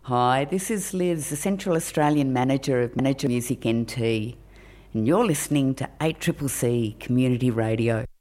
Hi, this is Liz, the Central Australian Manager of Manager Music NT, and you're listening to 8CCC Community Radio.